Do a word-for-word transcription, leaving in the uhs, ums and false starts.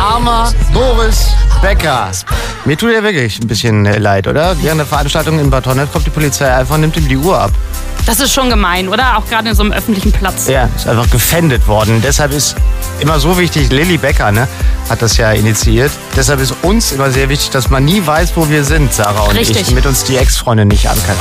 Armer Boris Becker. Mir tut er wirklich ein bisschen leid, oder? Während der Veranstaltung in Bad Honnef kommt die Polizei einfach und nimmt ihm die Uhr ab. Das ist schon gemein, oder? Auch gerade in so einem öffentlichen Platz. Ja, ist einfach gefändet worden. Deshalb ist immer so wichtig, Lilly Becker, ne, hat das ja initiiert. Deshalb ist uns immer sehr wichtig, dass man nie weiß, wo wir sind, Sarah und Richtig. ich, damit uns die Ex-Freundin nicht ankann.